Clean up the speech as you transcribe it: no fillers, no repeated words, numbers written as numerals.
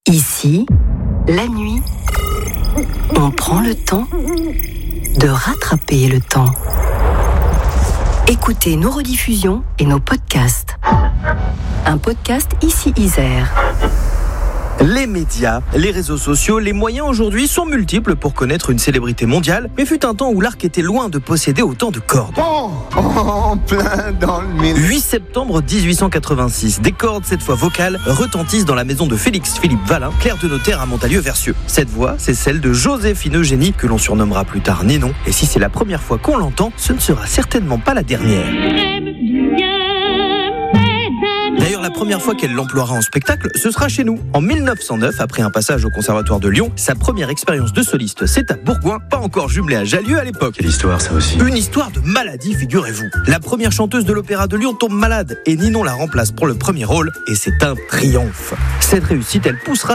Ici, la nuit, on prend le temps de rattraper le temps. Écoutez nos rediffusions et nos podcasts. Un podcast Ici Isère. Les médias, les réseaux sociaux, les moyens aujourd'hui sont multiples pour connaître une célébrité mondiale, mais fut un temps où l'arc était loin de posséder autant de cordes. En plein dans le mille. 8 septembre 1886, des cordes, cette fois vocales, retentissent dans la maison de Félix-Philippe Valin, clerc de notaire à Montalieu-Versieux. Cette voix, c'est celle de Joséphine Eugénie, que l'on surnommera plus tard Ninon, et si c'est la première fois qu'on l'entend, ce ne sera certainement pas la dernière. D'ailleurs, la première fois qu'elle l'emploiera en spectacle, ce sera chez nous. En 1909, après un passage au Conservatoire de Lyon, sa première expérience de soliste, c'est à Bourgoin, pas encore jumelé à Jallieu à l'époque. Quelle histoire, ça aussi. Une histoire de maladie, figurez-vous. La première chanteuse de l'Opéra de Lyon tombe malade et Ninon la remplace pour le premier rôle et c'est un triomphe. Cette réussite, elle poussera